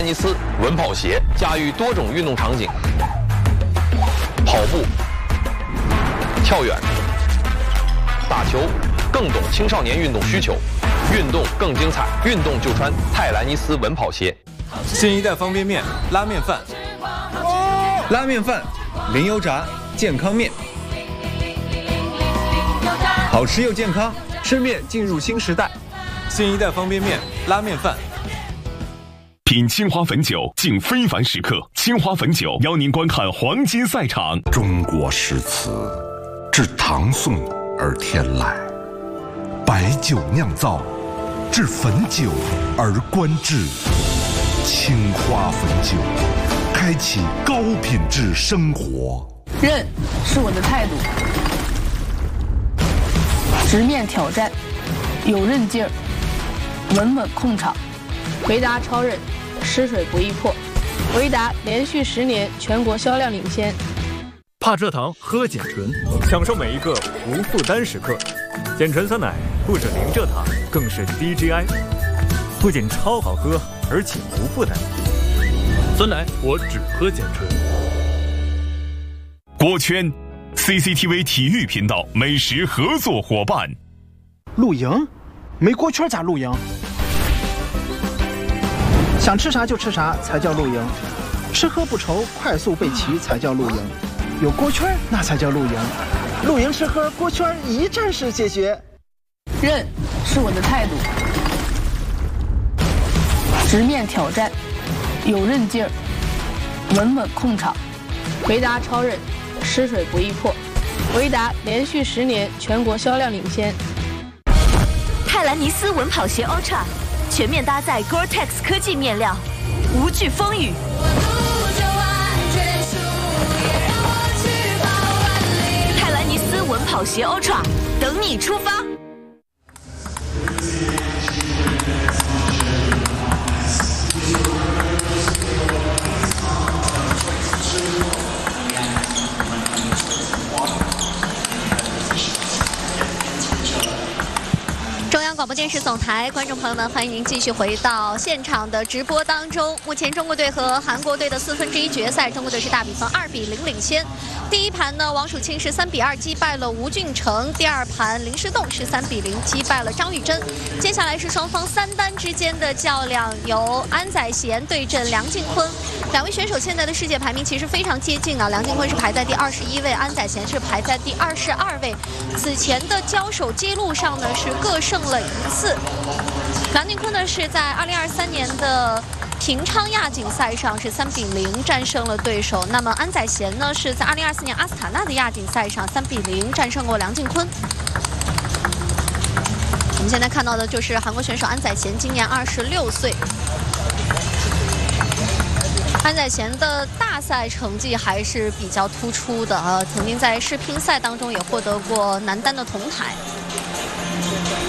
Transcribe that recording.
兰尼斯稳跑鞋，驾驭多种运动场景，跑步、跳远、打球，更懂青少年运动需求，运动更精彩，运动就穿泰兰尼斯稳跑鞋。 新一代方便面拉面饭， 拉面饭，零油炸，健康面，好吃又健康，吃面进入新时代。 新一代方便面拉面饭。 品青花汾酒，敬非凡时刻。青花汾酒邀您观看黄金赛场。 中国诗词，至唐宋而天籁；白酒酿造，至汾酒而观致。青花汾酒，开启高品质生活。 韧是我的态度，直面挑战，有韧劲儿，稳稳控场。维达超韧，湿水不易破。维达连续10年全国销量领先。 怕蔗糖喝碱醇，享受每一个无负担时刻。碱醇酸奶不止零蔗糖，更是低 GI， 不仅超好喝，而且无负担。酸奶我只喝碱醇。 锅圈 ，CCTV 体育频道美食合作伙伴。 露营？没锅圈咋露营？想吃啥就吃啥才叫露营，吃喝不愁，快速备齐才叫露营，有锅圈那才叫露营，露营吃喝锅圈一站式解决。 韧是我的态度，直面挑战，有韧劲儿，稳稳控场。维达超韧，湿水不易破。维达连续10年全国销量领先。 泰兰尼斯稳跑鞋 Ultra。全面搭载 Gore-Tex 科技面料，无惧风雨。泰兰尼斯稳跑鞋 Ultra 等你出发。 广播电视总台，观众朋友们，欢迎您继续回到现场的直播当中。目前中国队和韩国队的1/4决赛，中国队是大比分2比0领先。第一盘呢，王楚钦是3比2击败了吴俊成；第二盘林诗栋是3比0击败了张玉珍。接下来是双方3单之间的较量，由安宰贤对阵梁靖昆。两位选手现在的世界排名其实非常接近啊，梁靖昆是排在第21位，安宰贤是排在第22位。此前的交手记录上呢是各胜了1次。梁靖昆呢是在2023年的平昌亚锦赛上是3比0战胜了对手，那么安宰贤呢是在2024年阿斯塔纳的亚锦赛上3比0战胜过梁靖昆。我们现在看到的就是韩国选手安宰贤，今年26岁。安宰贤的大赛成绩还是比较突出的啊，曾经在世乒赛当中也获得过男单的铜牌。